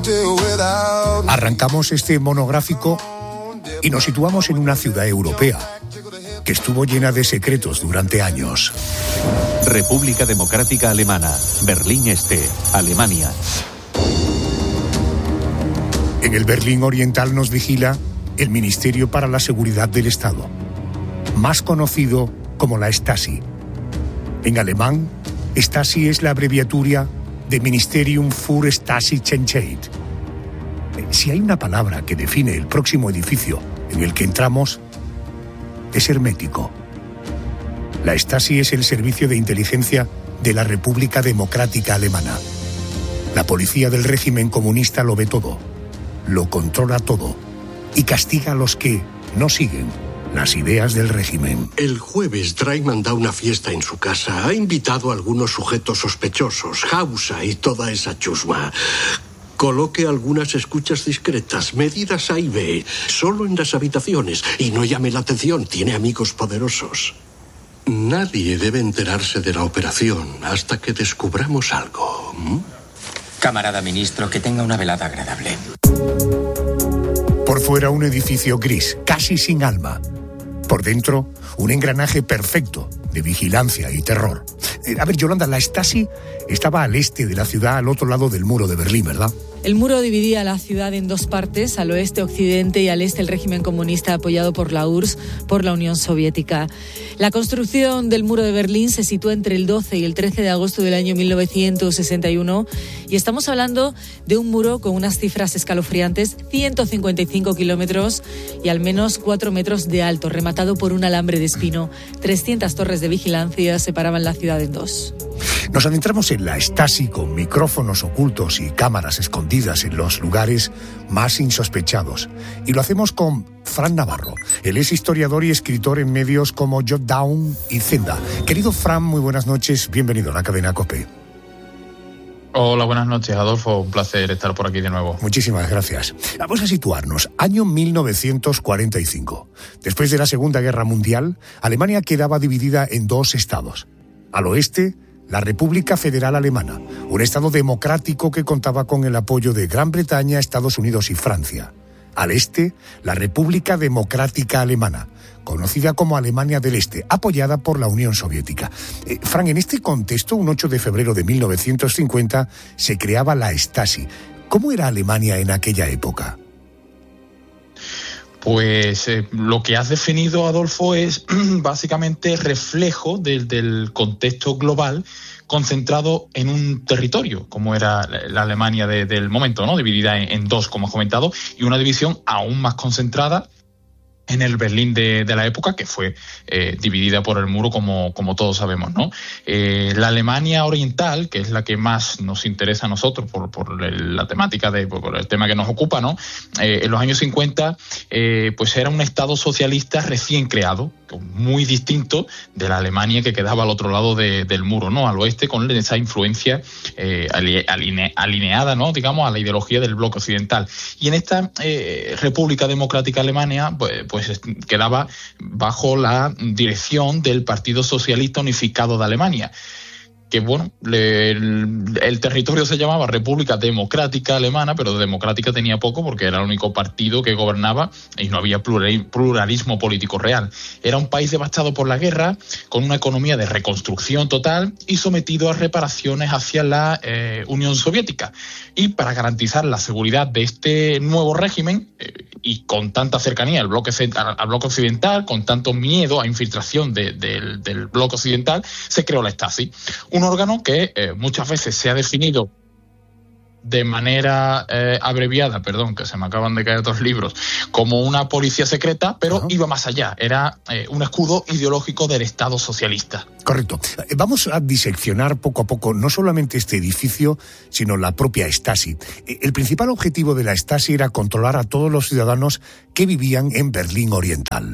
Arrancamos este monográfico y nos situamos en una ciudad europea que estuvo llena de secretos durante años. República Democrática Alemana, Berlín Este, Alemania. En el Berlín Oriental nos vigila el Ministerio para la Seguridad del Estado, más conocido como la Stasi. En alemán, Stasi es la abreviatura de Ministerium für Stasi-Sicherheit. Si hay una palabra que define el próximo edificio en el que entramos, es hermético. La Stasi es el servicio de inteligencia de la República Democrática Alemana. La policía del régimen comunista lo ve todo, lo controla todo y castiga a los que no siguen las ideas del régimen. El jueves, Dreyman da una fiesta en su casa. Ha invitado a algunos sujetos sospechosos, Hausa y toda esa chusma. Coloque algunas escuchas discretas, medidas A y B, solo en las habitaciones. Y no llame la atención, tiene amigos poderosos. Nadie debe enterarse de la operación hasta que descubramos algo. Camarada ministro, que tenga una velada agradable. Por fuera, un edificio gris, casi sin alma. Por dentro, un engranaje perfecto de vigilancia y terror. A ver, Yolanda, la Stasi estaba al este de la ciudad, al otro lado del muro de Berlín, ¿verdad? El muro dividía la ciudad en dos partes, al oeste Occidente y al este el régimen comunista apoyado por la URSS, por la Unión Soviética. La construcción del muro de Berlín se sitúa entre el 12 y el 13 de agosto del año 1961 y estamos hablando de un muro con unas cifras escalofriantes, 155 kilómetros y al menos 4 metros de alto, rematado por un alambre de espino. 300 torres de vigilancia separaban la ciudad en dos. Nos adentramos en la Stasi con micrófonos ocultos y cámaras escondidas en los lugares más insospechados. Y lo hacemos con Fran Navarro. Él es historiador y escritor en medios como Jotdown y Zenda. Querido Fran, muy buenas noches. Bienvenido a la cadena COPE. Hola, buenas noches, Adolfo. Un placer estar por aquí de nuevo. Muchísimas gracias. Vamos a situarnos. Año 1945. Después de la Segunda Guerra Mundial, Alemania quedaba dividida en dos estados. Al oeste, la República Federal Alemana, un estado democrático que contaba con el apoyo de Gran Bretaña, Estados Unidos y Francia. Al este, la República Democrática Alemana, conocida como Alemania del Este, apoyada por la Unión Soviética. Fran, en este contexto, un 8 de febrero de 1950, se creaba la Stasi. ¿Cómo era Alemania en aquella época? Pues lo que has definido, Adolfo, es básicamente reflejo del contexto global concentrado en un territorio, como era la Alemania del momento, ¿no? Dividida en dos, como has comentado, y una división aún más concentrada en el Berlín de la época, que fue dividida por el muro, como todos sabemos, ¿no? La Alemania oriental, que es la que más nos interesa a nosotros por la temática, por el tema que nos ocupa, ¿no? En los años 50, pues era un estado socialista recién creado, muy distinto de la Alemania que quedaba al otro lado del muro, ¿no? Al oeste, con esa influencia alineada, ¿no? Digamos, a la ideología del bloque occidental. Y en esta República Democrática Alemania, pues quedaba bajo la dirección del Partido Socialista Unificado de Alemania, que bueno, el territorio se llamaba República Democrática Alemana, pero democrática tenía poco porque era el único partido que gobernaba y no había pluralismo político real. Era un país devastado por la guerra, con una economía de reconstrucción total y sometido a reparaciones hacia la Unión Soviética. Y para garantizar la seguridad de este nuevo régimen, y con tanta cercanía al bloque occidental, con tanto miedo a infiltración del bloque occidental, se creó la Stasi. Un órgano que muchas veces se ha definido de manera abreviada, que se me acaban de caer 2 libros, como una policía secreta, pero iba más allá. Era un escudo ideológico del Estado socialista. Correcto. Vamos a diseccionar poco a poco no solamente este edificio, sino la propia Stasi. El principal objetivo de la Stasi era controlar a todos los ciudadanos que vivían en Berlín Oriental.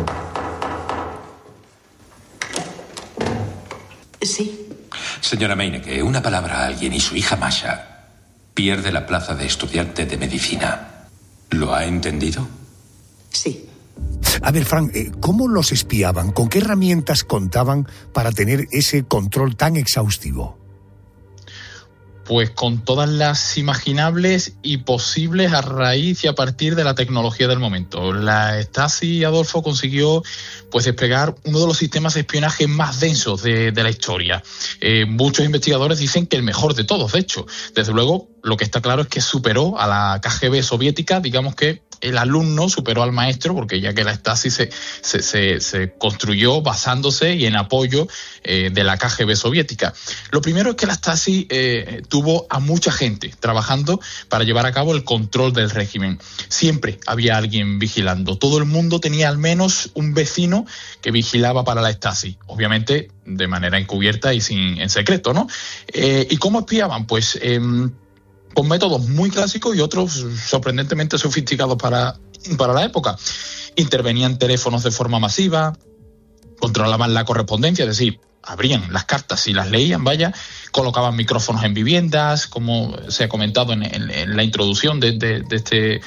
Sí. Señora Meinecke, una palabra a alguien y su hija Masha pierde la plaza de estudiante de medicina. ¿Lo ha entendido? Sí. A ver, Fran, ¿cómo los espiaban? ¿Con qué herramientas contaban para tener ese control tan exhaustivo? Pues con todas las imaginables y posibles a raíz y a partir de la tecnología del momento. La Stasi, Adolfo, consiguió pues desplegar uno de los sistemas de espionaje más densos de la historia. Muchos investigadores dicen que el mejor de todos, de hecho. Desde luego, lo que está claro es que superó a la KGB soviética, digamos que el alumno superó al maestro, porque ya que la Stasi se construyó basándose y en apoyo de la KGB soviética. Lo primero es que la Stasi tuvo a mucha gente trabajando para llevar a cabo el control del régimen. Siempre había alguien vigilando. Todo el mundo tenía al menos un vecino que vigilaba para la Stasi. Obviamente de manera encubierta y en secreto, ¿no? ¿Y cómo espiaban? Pues con métodos muy clásicos y otros sorprendentemente sofisticados para la época. Intervenían teléfonos de forma masiva, controlaban la correspondencia, es decir, abrían las cartas y las leían, colocaban micrófonos en viviendas, como se ha comentado en la introducción de este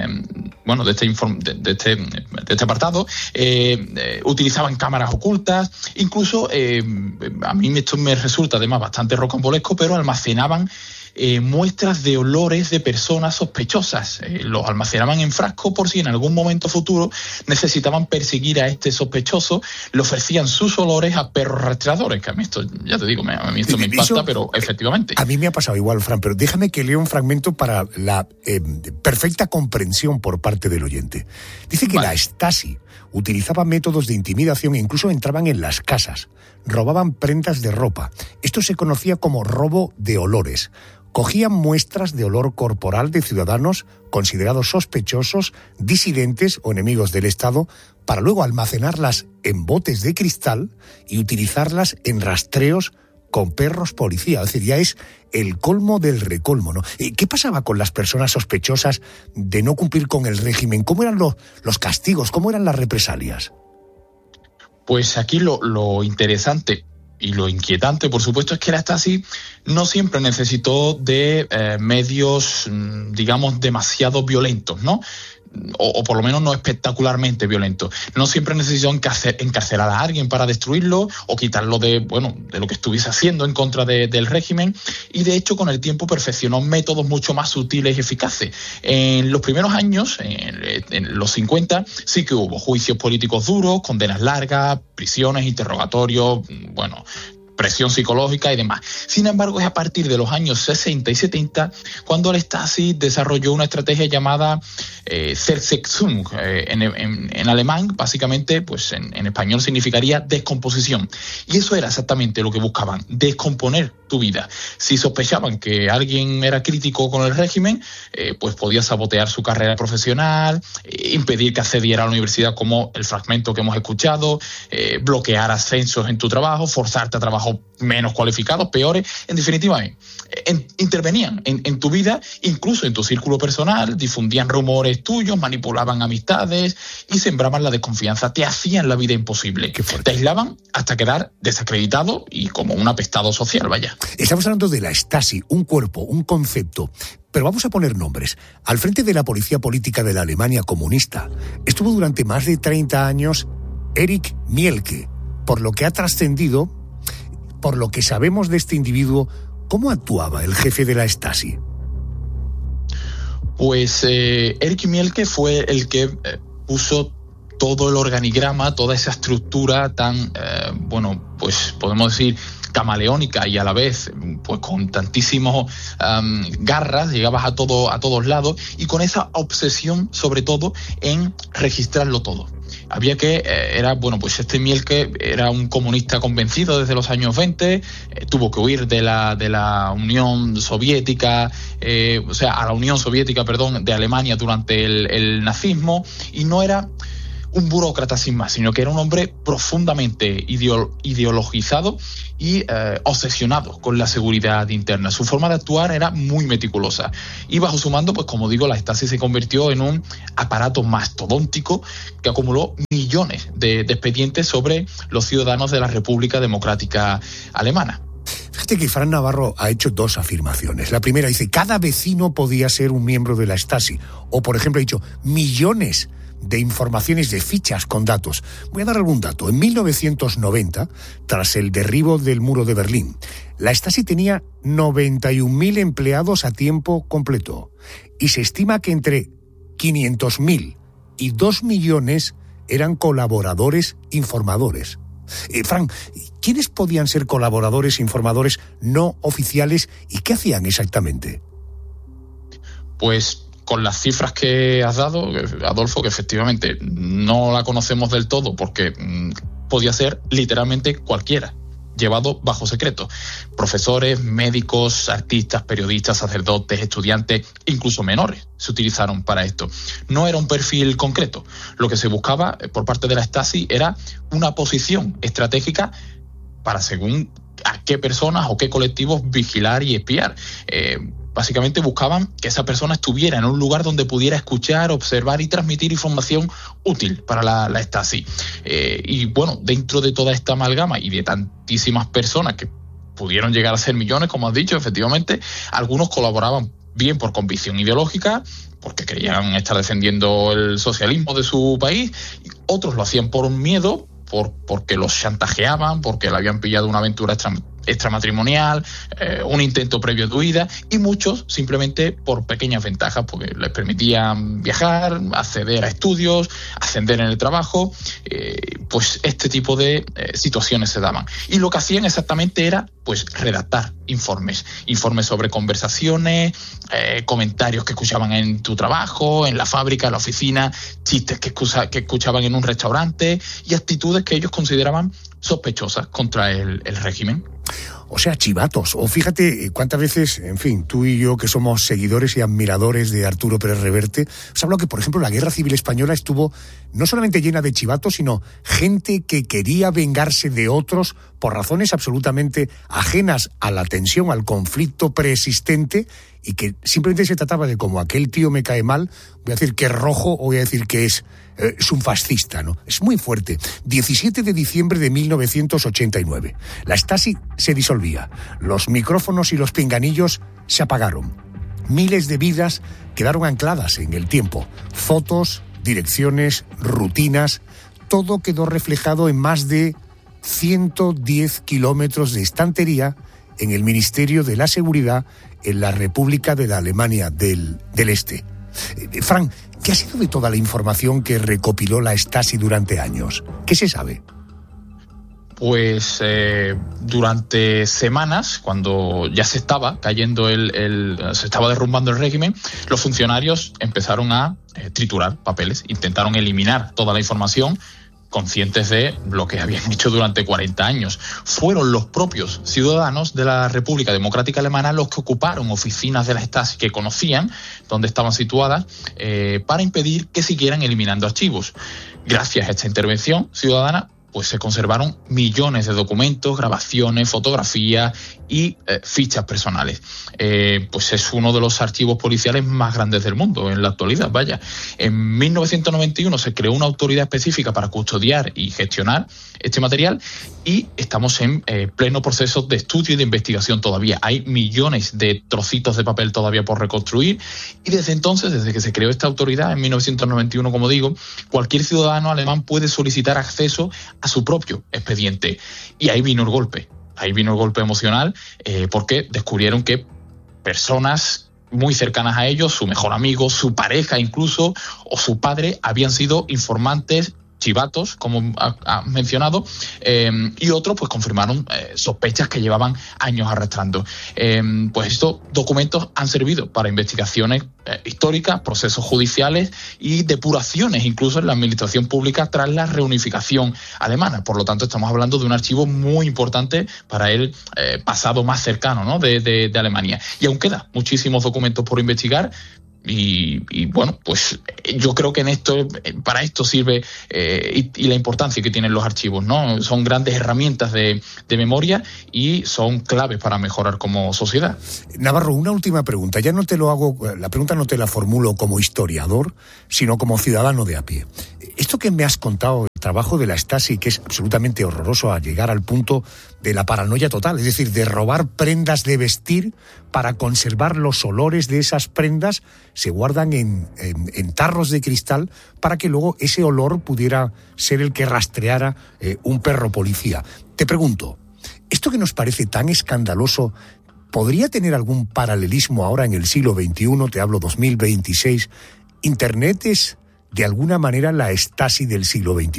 apartado. Utilizaban cámaras ocultas, incluso a mí esto me resulta además bastante rocambolesco, pero almacenaban muestras de olores de personas sospechosas. Los almacenaban en frascos por si en algún momento futuro necesitaban perseguir a este sospechoso, le ofrecían sus olores a perros rastreadores, que a mí esto, ya te digo, a mí esto me impacta, pero efectivamente. A mí me ha pasado igual, Fran, pero déjame que lea un fragmento para la perfecta comprensión por parte del oyente. Dice que la Stasi utilizaba métodos de intimidación e incluso entraban en las casas, robaban prendas de ropa. Esto se conocía como robo de olores. Cogían muestras de olor corporal de ciudadanos considerados sospechosos, disidentes o enemigos del Estado, para luego almacenarlas en botes de cristal y utilizarlas en rastreos con perros policía. Es decir, ya es el colmo del recolmo, ¿no? ¿Qué pasaba con las personas sospechosas de no cumplir con el régimen? ¿Cómo eran los castigos? ¿Cómo eran las represalias? Pues aquí lo interesante y lo inquietante, por supuesto, es que la Stasi no siempre necesitó de medios, digamos, demasiado violentos, ¿no? O por lo menos no espectacularmente violentos. No siempre necesitó encarcelar a alguien para destruirlo o quitarlo de lo que estuviese haciendo en contra del régimen, y de hecho con el tiempo perfeccionó métodos mucho más sutiles y eficaces. En los primeros años, en los 50, sí que hubo juicios políticos duros, condenas largas, prisiones, interrogatorios, presión psicológica y demás. Sin embargo, es a partir de los años 60 y 70 cuando la Stasi desarrolló una estrategia llamada Zersetzung. En alemán, básicamente, pues en español significaría descomposición. Y eso era exactamente lo que buscaban, descomponer tu vida. Si sospechaban que alguien era crítico con el régimen, pues podía sabotear su carrera profesional, impedir que accediera a la universidad, como el fragmento que hemos escuchado, bloquear ascensos en tu trabajo, forzarte a trabajos menos cualificados, peores. En definitiva, intervenían en tu vida, incluso en tu círculo personal, difundían rumores tuyos, manipulaban amistades y sembraban la desconfianza, te hacían la vida imposible, te aislaban hasta quedar desacreditado y como un apestado social, Estamos hablando de la Stasi, un cuerpo, un concepto, pero vamos a poner nombres. Al frente de la policía política de la Alemania comunista estuvo durante más de 30 años Erich Mielke, por lo que ha trascendido, por lo que sabemos de este individuo. ¿Cómo actuaba el jefe de la Stasi? Pues Erich Mielke fue el que puso todo el organigrama, toda esa estructura tan, pues podemos decir camaleónica y a la vez pues con tantísimos garras, llegabas a todos lados, y con esa obsesión sobre todo en registrarlo todo. Había que, este Mielke era un comunista convencido desde los años 20, tuvo que huir de la Unión Soviética, a la Unión Soviética, de Alemania durante el nazismo, y no era un burócrata sin más, sino que era un hombre profundamente ideologizado y obsesionado con la seguridad interna. Su forma de actuar era muy meticulosa. Y bajo su mando, pues como digo, la Stasi se convirtió en un aparato mastodóntico que acumuló millones de expedientes sobre los ciudadanos de la República Democrática Alemana. Fíjate que Fran Navarro ha hecho dos afirmaciones. La primera dice, cada vecino podía ser un miembro de la Stasi. O, por ejemplo, ha dicho, millones de informaciones, de fichas con datos. Voy a dar algún dato. En 1990, tras el derribo del muro de Berlín, la Stasi tenía 91.000 empleados a tiempo completo y se estima que entre 500.000 y 2 millones eran colaboradores informadores. Fran, ¿quiénes podían ser colaboradores informadores no oficiales y qué hacían exactamente? Pues con las cifras que has dado, Adolfo, que efectivamente no la conocemos del todo porque podía ser literalmente cualquiera, llevado bajo secreto. Profesores, médicos, artistas, periodistas, sacerdotes, estudiantes, incluso menores se utilizaron para esto. No era un perfil concreto. Lo que se buscaba por parte de la Stasi era una posición estratégica para según a qué personas o qué colectivos vigilar y espiar. Básicamente buscaban que esa persona estuviera en un lugar donde pudiera escuchar, observar y transmitir información útil para la Stasi. Y bueno, dentro de toda esta amalgama y de tantísimas personas que pudieron llegar a ser millones, como has dicho, efectivamente, algunos colaboraban bien por convicción ideológica, porque querían estar defendiendo el socialismo de su país, y otros lo hacían por un miedo, porque los chantajeaban, porque le habían pillado una aventura extramatrimonial, un intento previo de huida, y muchos simplemente por pequeñas ventajas, porque les permitían viajar, acceder a estudios, ascender en el trabajo, pues este tipo de situaciones se daban. Y lo que hacían exactamente era pues redactar informes sobre conversaciones, comentarios que escuchaban en tu trabajo, en la fábrica, en la oficina, chistes que escuchaban en un restaurante y actitudes que ellos consideraban sospechosas contra el régimen. O sea, chivatos. O fíjate cuántas veces, en fin, tú y yo que somos seguidores y admiradores de Arturo Pérez Reverte, os hablo que, por ejemplo, la Guerra Civil Española estuvo no solamente llena de chivatos, sino gente que quería vengarse de otros por razones absolutamente ajenas a la tensión, al conflicto preexistente, y que simplemente se trataba de como aquel tío me cae mal, voy a decir que es rojo o voy a decir que es un fascista, ¿no? Es muy fuerte. 17 de diciembre de 1989. La Stasi se disolvía. Los micrófonos y los pinganillos se apagaron. Miles de vidas quedaron ancladas en el tiempo. Fotos, direcciones, rutinas, todo quedó reflejado en más de 110 kilómetros de estantería en el Ministerio de la Seguridad en la República de la Alemania del Este. Fran, ¿qué ha sido de toda la información que recopiló la Stasi durante años? ¿Qué se sabe? Pues durante semanas, cuando ya se estaba cayendo se estaba derrumbando el régimen, los funcionarios empezaron a triturar papeles, intentaron eliminar toda la información, conscientes de lo que habían hecho durante 40 años. Fueron los propios ciudadanos de la República Democrática Alemana los que ocuparon oficinas de la Stasi que conocían dónde estaban situadas para impedir que siguieran eliminando archivos. Gracias a esta intervención ciudadana, pues se conservaron millones de documentos, grabaciones, fotografías y fichas personales. Pues es uno de los archivos policiales más grandes del mundo en la actualidad, vaya. En 1991 se creó una autoridad específica para custodiar y gestionar este material y estamos en pleno proceso de estudio y de investigación todavía. Hay millones de trocitos de papel todavía por reconstruir y desde entonces, desde que se creó esta autoridad en 1991, como digo, cualquier ciudadano alemán puede solicitar acceso a su propio expediente. Y ahí vino el golpe. Ahí vino el golpe emocional porque descubrieron que personas muy cercanas a ellos, su mejor amigo, su pareja incluso, o su padre, habían sido informantes, chivatos, como ha mencionado, y otros pues confirmaron sospechas que llevaban años arrastrando. Pues estos documentos han servido para investigaciones históricas, procesos judiciales y depuraciones incluso en la administración pública tras la reunificación alemana. Por lo tanto, estamos hablando de un archivo muy importante para el pasado más cercano, ¿no?, de Alemania. Y aún quedan muchísimos documentos por investigar. Y bueno, pues yo creo que para esto sirve y la importancia que tienen los archivos, ¿no? Son grandes herramientas de memoria y son claves para mejorar como sociedad. Navarro, una última pregunta. Ya no te lo hago, la pregunta no te la formulo como historiador, sino como ciudadano de a pie. Esto que me has contado trabajo de la Stasi, que es absolutamente horroroso, a llegar al punto de la paranoia total, es decir, de robar prendas de vestir para conservar los olores de esas prendas, se guardan en tarros de cristal para que luego ese olor pudiera ser el que rastreara un perro policía. Te pregunto, ¿esto que nos parece tan escandaloso podría tener algún paralelismo ahora en el siglo XXI? Te hablo 2026. ¿Internet es de alguna manera la Stasi del siglo XXI?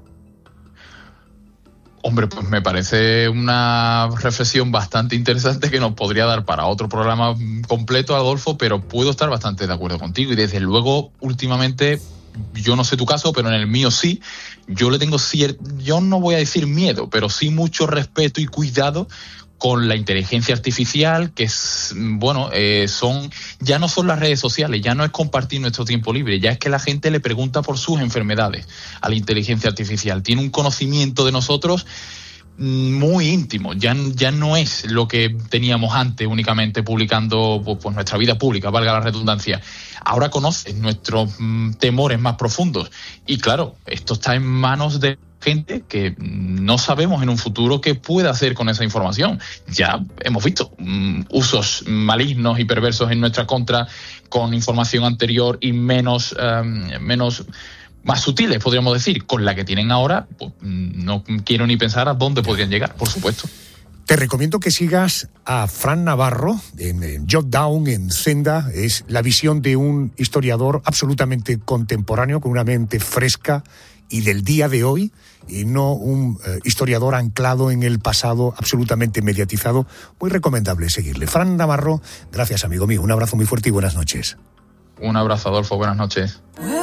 Hombre, pues me parece una reflexión bastante interesante que nos podría dar para otro programa completo, Adolfo, pero puedo estar bastante de acuerdo contigo. Y desde luego, últimamente, yo no sé tu caso, pero en el mío sí, yo le tengo yo no voy a decir miedo, pero sí mucho respeto y cuidado con la inteligencia artificial, que es, ya no son las redes sociales, ya no es compartir nuestro tiempo libre, ya es que la gente le pregunta por sus enfermedades a la inteligencia artificial. Tiene un conocimiento de nosotros muy íntimo, ya no es lo que teníamos antes únicamente publicando pues nuestra vida pública, valga la redundancia. Ahora conoce nuestros temores más profundos y claro, esto está en manos de gente que no sabemos en un futuro qué puede hacer con esa información. Ya hemos visto usos malignos y perversos en nuestra contra con información anterior y más sutiles, podríamos decir, con la que tienen ahora, pues no quiero ni pensar a dónde podrían llegar, por supuesto. Te recomiendo que sigas a Fran Navarro en Jotdown, en Zenda. Es la visión de un historiador absolutamente contemporáneo, con una mente fresca y del día de hoy, y no un historiador anclado en el pasado, absolutamente mediatizado. Muy recomendable seguirle. Fran Navarro, gracias amigo mío, un abrazo muy fuerte y buenas noches. Un abrazo, Adolfo, buenas noches.